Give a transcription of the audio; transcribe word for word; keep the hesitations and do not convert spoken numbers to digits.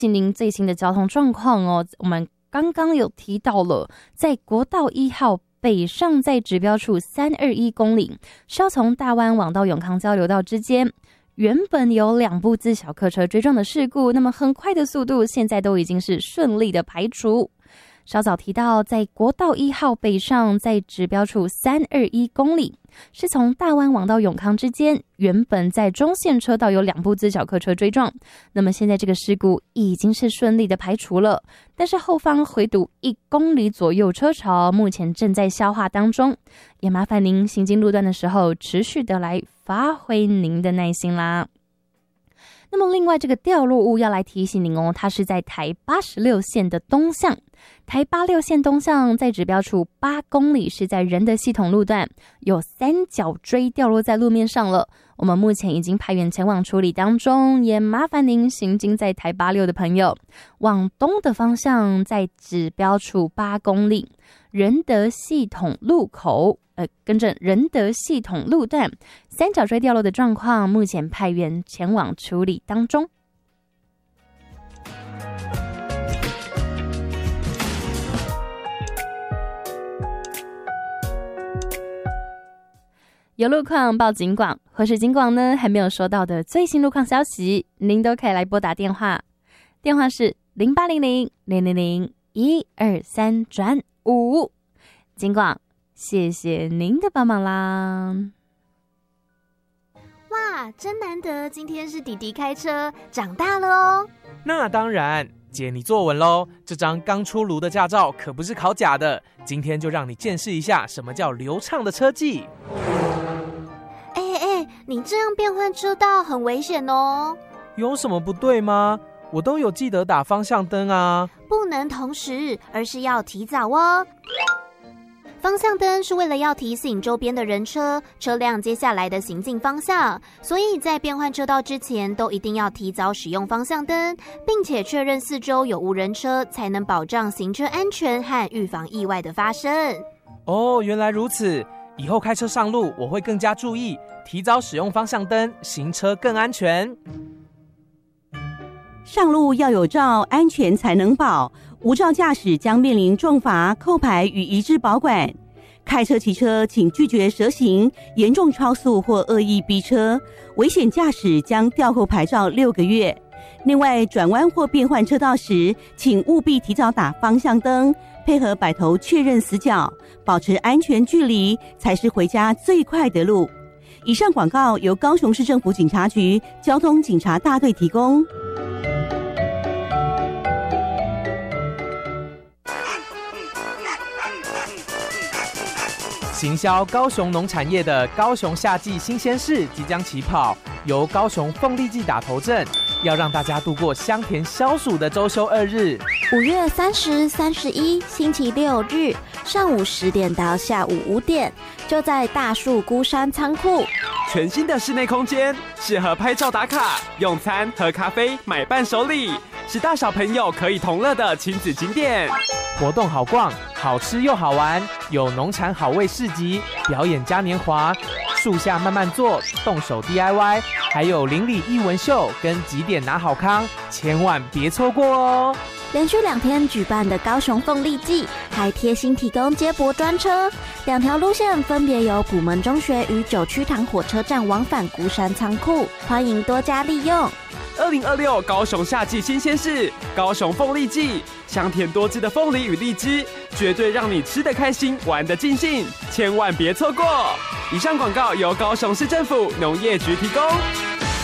您最新的交通状况哦。我们刚刚有提到了，在国道一号北上在指标处三二一公里，是要从大湾往到永康交流道之间，原本有两部自小客车追撞的事故，那么很快的速度现在都已经是顺利的排除。稍早提到，在国道一号北上在指标处三二一公里，是从大湾往到永康之间，原本在中线车道有两部自小客车追撞，那么现在这个事故已经是顺利的排除了，但是后方回堵一公里左右车潮目前正在消化当中，也麻烦您行经路段的时候持续的来发挥您的耐心啦。那么另外这个掉落物要来提醒您哦，它是在台八十六线的东向，台八六线东向在指标处八公里，是在仁德系统路段有三角锥掉落在路面上了，我们目前已经派员前往处理当中，也麻烦您行经在台八六的朋友往东的方向，在指标处八公里仁德系统路口呃，更正仁德系统路段三角锥掉落的状况，目前派员前往处理当中。有路况报警广，或是警广呢还没有收到的最新路况消息，您都可以来拨打电话，电话是零八零零零零零一二三转五。警广，谢谢您的帮忙啦！ 哇，真难得，今天是弟弟开车，长大了哦。 那当然，姐你坐稳咯，这张刚出炉的驾照可不是考假的，今天就让你见识一下什么叫流畅的车技。 哎哎，你这样变换车道很危险哦。 有什么不对吗？我都有记得打方向灯啊。 不能同时，而是要提早哦。方向灯是为了要提醒周边的人车、车辆接下来的行进方向，所以在变换车道之前都一定要提早使用方向灯，并且确认四周有无人车，才能保障行车安全和预防意外的发生。 哦，原来如此，以后开车上路我会更加注意，提早使用方向灯，行车更安全。 上路要有照，安全才能保。无照驾驶将面临重罚、扣牌与移置保管。开车骑车请拒绝蛇行、严重超速或恶意逼车，危险驾驶将吊扣牌照六个月。另外，转弯或变换车道时，请务必提早打方向灯，配合摆头确认死角，保持安全距离，才是回家最快的路。以上广告由高雄市政府警察局交通警察大队提供。 行销高雄农产业的高雄夏季新鲜事即将起跑，由高雄凤梨季打头阵，要让大家度过香甜消暑的周休二日。 五月三十、三十一星期六日上午十点到下午五点，就在大树孤山仓库。 全新的室内空间，适合拍照打卡、用餐、喝咖啡、买伴手礼，是大小朋友可以同乐的亲子景点。 活动好逛，好吃又好玩，有农产好味市集、表演嘉年华、树下慢慢坐、动手 D I Y， 还有邻里艺文秀跟几点拿好康，千万别错过哦！ 连续两天举办的高雄凤梨季，还贴心提供接驳专车，两条路线分别由埔门中学与九曲塘火车站往返孤山仓库，欢迎多加利用。 二零二六高雄夏季新鲜事，高雄凤梨季，香甜多汁的凤梨与荔枝，绝对让你吃得开心，玩得尽兴，千万别错过。以上广告由高雄市政府农业局提供。